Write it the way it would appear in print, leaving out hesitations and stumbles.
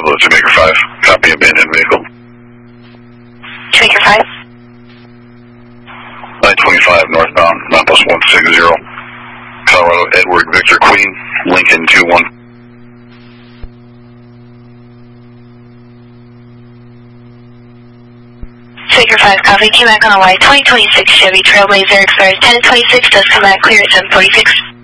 Bravo to Maker 5. Copy abandoned vehicle. Maker 5. 925 northbound, 9+160. Colorado Edward Victor Queen, Lincoln 21. Maker 5, copy. Came back on a white 2026 Chevy Trailblazer, expires 10-26, does come back clear at 746.